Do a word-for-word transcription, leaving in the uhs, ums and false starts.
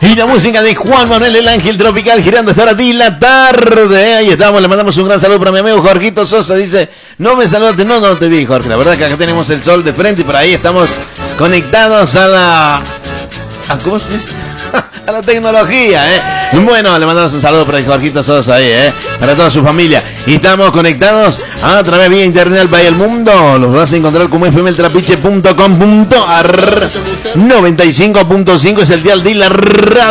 Y la música de Juan Manuel el Ángel Tropical girando hasta ahora la tarde. Ahí estamos, le mandamos un gran saludo para mi amigo Jorgito Sosa. Dice, no me saludaste, no, no te vi, Jorge. La verdad que acá tenemos el sol de frente y por ahí estamos conectados a la... ¿A cómo se dice? A la tecnología, ¿eh? Bueno, le mandamos un saludo para el Jorgito Sosa ahí, ¿eh? Para toda su familia. Y estamos conectados a través vía internet al país del mundo. Los vas a encontrar como f m el trapiche punto com punto a r. noventa y cinco punto cinco es el dial de la radio.